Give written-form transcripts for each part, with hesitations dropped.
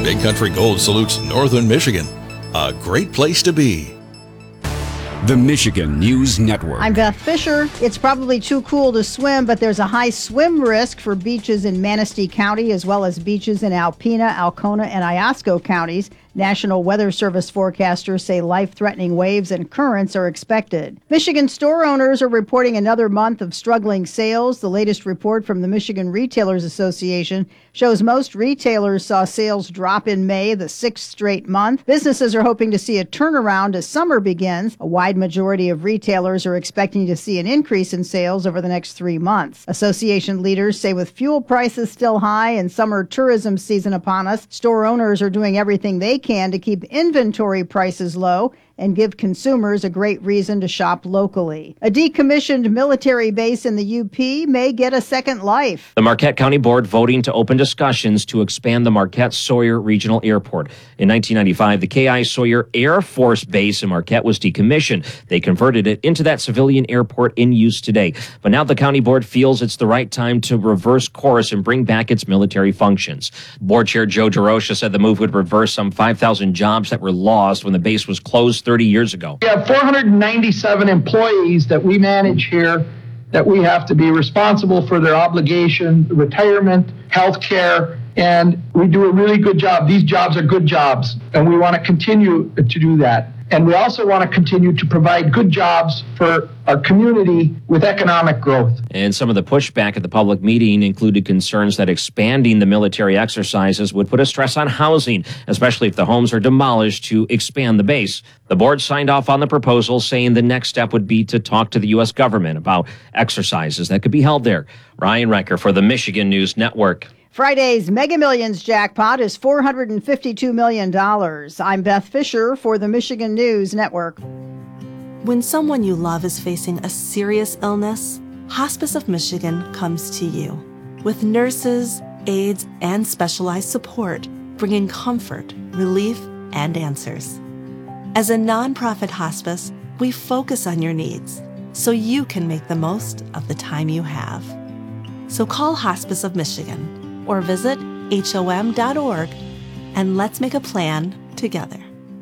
Big Country Gold salutes Northern Michigan. A great place to be. The Michigan News Network. I'm Beth Fisher. It's probably too cool to swim, but there's a high swim risk for beaches in Manistee County as well as beaches in Alpena, Alcona, and Iosco counties. National Weather Service forecasters say life-threatening waves and currents are expected. Michigan store owners are reporting another month of struggling sales. The latest report from the Michigan Retailers Association shows most retailers saw sales drop in May, the sixth straight month. Businesses are hoping to see a turnaround as summer begins. A wide majority of retailers are expecting to see an increase in sales over the next 3 months. Association leaders say with fuel prices still high and summer tourism season upon us, store owners are doing everything they can to keep inventory prices low and give consumers a great reason to shop locally. A decommissioned military base in the UP may get a second life. The Marquette County Board voting to open discussions to expand the Marquette-Sawyer Regional Airport. In 1995, the K.I. Sawyer Air Force Base in Marquette was decommissioned. They converted it into that civilian airport in use today. But now the county board feels it's the right time to reverse course and bring back its military functions. Board Chair Joe DeRocha said the move would reverse some 5,000 jobs that were lost when the base was closed 30 years ago. We have 497 employees that we manage here that we have to be responsible for their obligation, retirement, health care, and we do a really good job. These jobs are good jobs, and we want to continue to do that. And we also want to continue to provide good jobs for our community with economic growth. And some of the pushback at the public meeting included concerns that expanding the military exercises would put a stress on housing, especially if the homes are demolished to expand the base. The board signed off on the proposal, saying the next step would be to talk to the U.S. government about exercises that could be held there. Ryan Recker for the Michigan News Network. Friday's Mega Millions jackpot is $452 million. I'm Beth Fisher for the Michigan News Network. When someone you love is facing a serious illness, Hospice of Michigan comes to you with nurses, aides, and specialized support, bringing comfort, relief, and answers. As a nonprofit hospice, we focus on your needs so you can make the most of the time you have. So call Hospice of Michigan or visit HOM.org and let's make a plan together.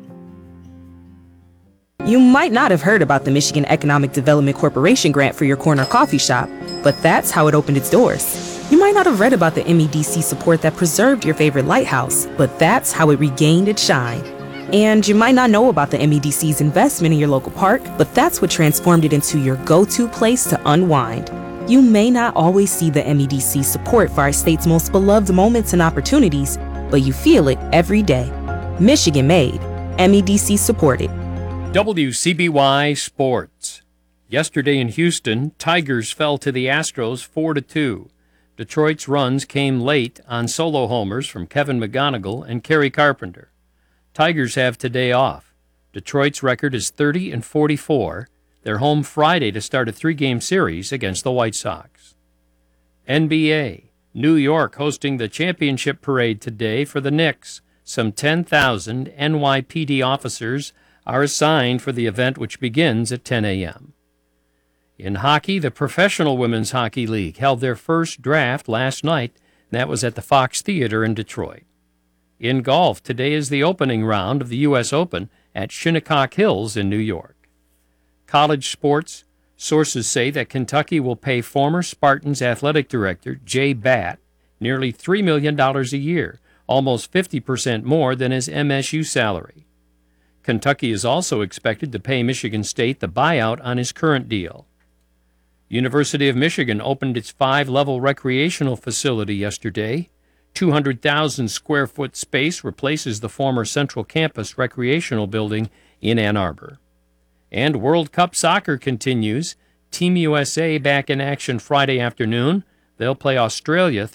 You might not have heard about the Michigan Economic Development Corporation grant for your corner coffee shop, but that's how it opened its doors. You might not have read about the MEDC support that preserved your favorite lighthouse, but that's how it regained its shine. And you might not know about the MEDC's investment in your local park, but that's what transformed it into your go-to place to unwind. You may not always see the MEDC support for our state's most beloved moments and opportunities, but you feel it every day. Michigan made, MEDC supported. WCBY Sports. Yesterday in Houston, Tigers fell to the Astros 4-2. Detroit's runs came late on solo homers from Kevin McGonigal and Kerry Carpenter. Tigers have today off. Detroit's record is 30-44. They're home Friday to start a 3-game series against the White Sox. NBA. New York hosting the championship parade today for the Knicks. Some 10,000 NYPD officers are assigned for the event, which begins at 10 a.m. In hockey, the Professional Women's Hockey League held their first draft last night. That was at the Fox Theater in Detroit. In golf, today is the opening round of the U.S. Open at Shinnecock Hills in New York. College sports, sources say that Kentucky will pay former Spartans athletic director Jay Batt nearly $3 million a year, almost 50% more than his MSU salary. Kentucky is also expected to pay Michigan State the buyout on his current deal. University of Michigan opened its 5-level recreational facility yesterday. 200,000 square foot space replaces the former Central Campus recreational building in Ann Arbor. And World Cup soccer continues. Team USA back in action Friday afternoon. They'll play Australia